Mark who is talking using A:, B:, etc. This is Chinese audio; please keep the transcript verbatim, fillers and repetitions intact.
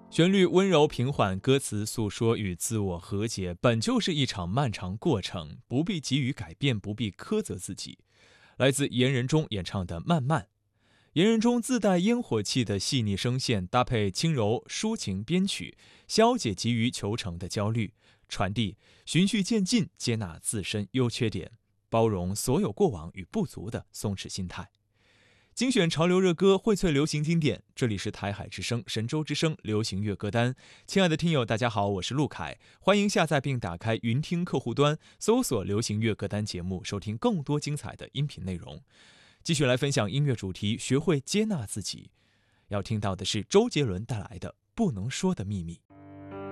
A: 旋律温柔平缓，歌词诉说与自我和解，本就是一场漫长过程，不必急于改变，不必苛责自己。来自严仁中演唱的《慢慢》，严仁中自带烟火气的细腻声线，搭配轻柔抒情编曲，消解急于求成的焦虑，传递循序渐进，接纳自身优缺点，包容所有过往与不足的松弛心态。精选潮流热歌，荟萃流行经典。这里是台海之声、神州之声流行乐歌单。亲爱的听友，大家好，我是陆凯，欢迎下载并打开云听客户端，搜索流行乐歌单节目，收听更多精彩的音频内容。继续来分享音乐主题，学会接纳自己。要听到的是周杰伦带来的《不能说的秘密》。